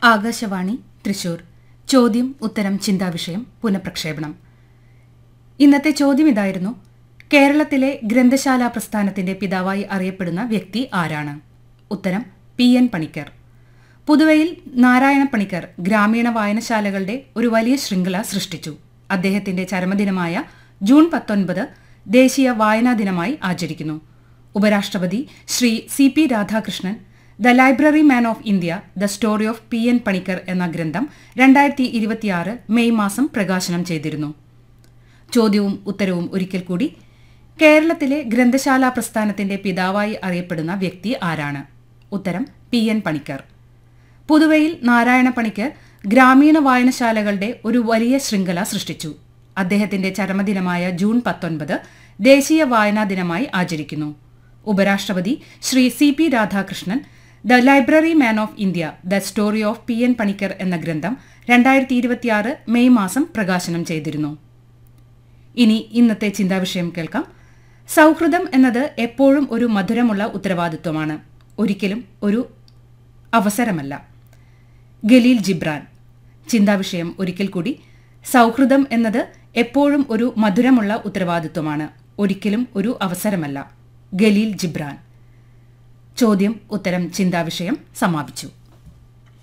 ആകാശവാണി തൃശൂർ. ചോദ്യം ഉത്തരം ചിന്താവിഷയം പുനഃപ്രക്ഷേപണം. ഇന്നത്തെ ചോദ്യം ഇതായിരുന്നു: കേരളത്തിലെ ഗ്രന്ഥശാലാ പ്രസ്ഥാനത്തിന്റെ പിതാവായി അറിയപ്പെടുന്ന വ്യക്തി ആരാണ്? ഉത്തരം പി എൻ പണിക്കർ. പുതുവയിൽ നാരായണ പണിക്കർ ഗ്രാമീണ വായനശാലകളുടെ ഒരു വലിയ ശൃംഖല സൃഷ്ടിച്ചു. അദ്ദേഹത്തിന്റെ ചരമദിനമായ ജൂൺ 19 ദേശീയ വായനാ ദിനമായി ആചരിക്കുന്നു. ഉപരാഷ്ട്രപതി Shri C P Radhakrishnan the library man of India the story of P N Panicker എന്ന ഗ്രന്ഥം 2026 മെയ് മാസം പ്രകാശനം ചെയ്തിരുന്നു. ചോദ്യവും ഉത്തരവും ഒരിക്കൽ കൂടി: കേരളത്തിലെ ഗ്രന്ഥശാലാ പ്രസ്ഥാനത്തിന്റെ പിതാവായി അറിയപ്പെടുന്ന വ്യക്തി ആരാണ്? ഉത്തരം പി എൻ പണിക്കർ. പുതുവയിൽ നാരായണ പണിക്കർ ഗ്രാമീണ വായനശാലകളുടെ ഒരു വലിയ ശൃംഖല സൃഷ്ടിച്ചു. അദ്ദേഹത്തിന്റെ ചരമദിനമായ ജൂൺ 19 ദേശീയ വായനാ ദിനമായി ആചരിക്കുന്നു. ഉപരാഷ്ട്രപതി Shri C P Radhakrishnan the library man of India the story of P N Panicker എന്ന ഗ്രന്ഥം 2026 മെയ് മാസം പ്രകാശനം ചെയ്തിരുന്നു. ഇനി ഇന്നത്തെ ചിന്താവിഷയം കേൾക്കാം. സൗഹൃദം എന്നത് എപ്പോഴും ഒരു മധുരമുള്ള ഉത്തരവാദിത്വമാണ്, ഒരിക്കലും ഒരു അവസരമല്ല. ഖലീൽ ജിബ്രാൻ. ചിന്താവിഷയം ഒരിക്കൽ കൂടി: സൗഹൃദം എന്നത് എപ്പോഴും ഒരു മധുരമുള്ള ഉത്തരവാദിത്വമാണ്, ഒരിക്കലും ഒരു അവസരമല്ല. ഖലീൽ ജിബ്രാൻ. ചോദ്യം ഉത്തരം ചിന്താവിഷയം സമാപിച്ചു.